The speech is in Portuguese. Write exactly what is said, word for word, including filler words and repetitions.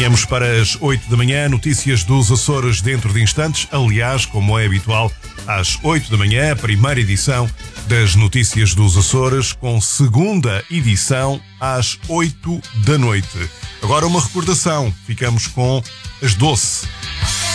Caminhamos para as oito da manhã, notícias dos Açores dentro de instantes. Aliás, como é habitual, às oito da manhã, a primeira edição das notícias dos Açores, com segunda edição às oito da noite. Agora uma recordação, ficamos com as doce.